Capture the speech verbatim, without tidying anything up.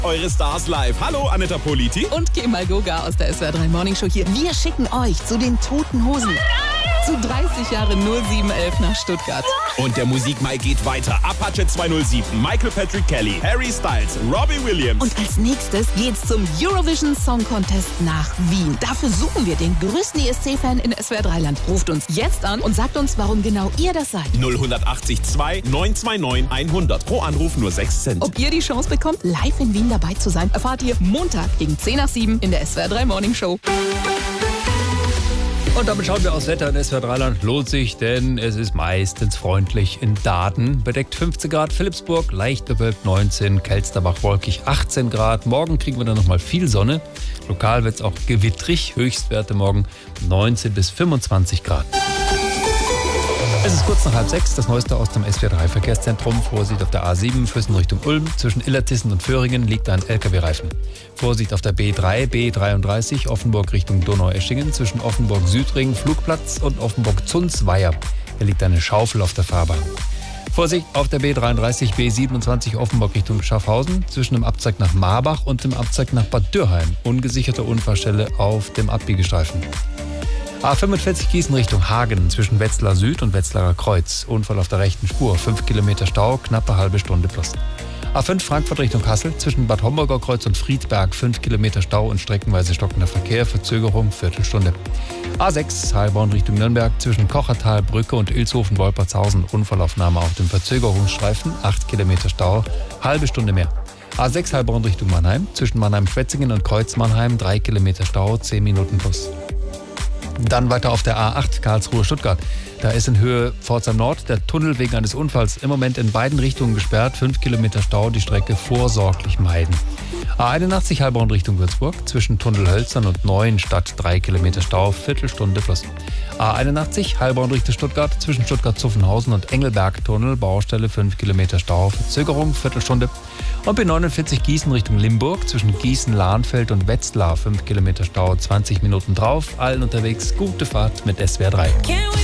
Eure Stars live. Hallo, Anita Politi. Und Kemal Goga aus der S W R drei Morning Show hier. Wir schicken euch zu den Toten Hosen. Zu dreißig Jahre null sieben elf nach Stuttgart. Und der Musikmai geht weiter. Apache zweihundertsieben, Michael Patrick Kelly, Harry Styles, Robbie Williams. Und als nächstes geht's zum Eurovision Song Contest nach Wien. Dafür suchen wir den größten E S C-Fan in S W R drei Land. Ruft uns jetzt an und sagt uns, warum genau ihr das seid. null acht acht zwei neun zwei neun hundert. Pro Anruf nur sechs Cent. Ob ihr die Chance bekommt, live in Wien dabei zu sein, erfahrt ihr Montag gegen zehn nach sieben in der S W R drei Morning Show. Und damit schauen wir aufs Wetter in S W R drei Land. Lohnt sich, denn es ist meistens freundlich in Daden. Bedeckt fünfzehn Grad, Philippsburg leicht bewölkt neunzehn, Kelsterbach wolkig achtzehn Grad. Morgen kriegen wir dann nochmal viel Sonne. Lokal wird es auch gewittrig. Höchstwerte morgen neunzehn bis fünfundzwanzig Grad. Es ist kurz nach halb sechs, das Neueste aus dem S W R drei Verkehrszentrum. Vorsicht auf der A sieben, Füssen Richtung Ulm. Zwischen Illertissen und Föhringen liegt ein L K W-Reifen. Vorsicht auf der B drei, B dreiunddreißig, Offenburg Richtung Donaueschingen. Zwischen Offenburg-Südring, Flugplatz und Offenburg-Zunz-Weiher. Hier liegt eine Schaufel auf der Fahrbahn. Vorsicht auf der B dreiunddreißig, B siebenundzwanzig, Offenburg Richtung Schaffhausen. Zwischen dem Abzweig nach Marbach und dem Abzweig nach Bad Dürrheim. Ungesicherte Unfallstelle auf dem Abbiegestreifen. A fünfundvierzig Gießen Richtung Hagen zwischen Wetzlar Süd und Wetzlarer Kreuz. Unfall auf der rechten Spur. fünf Kilometer Stau, knappe halbe Stunde plus. A fünf Frankfurt Richtung Kassel zwischen Bad Homburger Kreuz und Friedberg. fünf Kilometer Stau und streckenweise stockender Verkehr. Verzögerung Viertelstunde. A sechs Heilbronn Richtung Nürnberg zwischen Kochertal, Brücke und Ilshofen-Wolpertshausen. Unfallaufnahme auf dem Verzögerungsstreifen. acht Kilometer Stau, halbe Stunde mehr. A sechs Heilbronn Richtung Mannheim zwischen Mannheim-Schwetzingen und Kreuz-Mannheim. drei Kilometer Stau, zehn Minuten plus. Dann weiter auf der A acht Karlsruhe-Stuttgart. Da ist in Höhe Pforzheim Nord der Tunnel wegen eines Unfalls im Moment in beiden Richtungen gesperrt. fünf Kilometer Stau, die Strecke vorsorglich meiden. A einundachtzig Heilbronn Richtung Würzburg zwischen Tunnel Hölzern und Neuenstadt. drei Kilometer Stau, Viertelstunde plus. A einundachtzig Heilbronn Richtung Stuttgart zwischen Stuttgart-Zuffenhausen und Engelberg-Tunnel. Baustelle fünf Kilometer Stau, Verzögerung Viertelstunde. Und B neunundvierzig Gießen Richtung Limburg zwischen Gießen-Lahnfeld und Wetzlar. fünf Kilometer Stau, zwanzig Minuten drauf. Allen unterwegs gute Fahrt mit S W R drei.